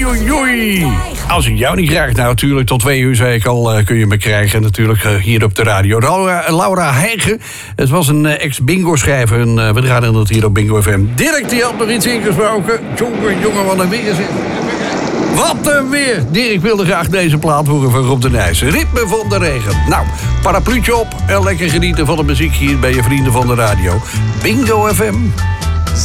oei, oei. Als ik jou niet krijg, nou natuurlijk tot 2 uur zei ik al, kun je me krijgen. Natuurlijk hier op de radio. Laura Heigen, het was een ex-bingo-schrijver. En we draaien dat hier op Bingo FM. Dirk, die had nog iets ingesproken. Jongen, wat een weer zit. Wat een weer. Dirk wilde graag deze plaat horen van Rob de Nijs. Ritme van de regen. Nou, parapluutje op en lekker genieten van de muziek hier bij je vrienden van de radio. Bingo FM.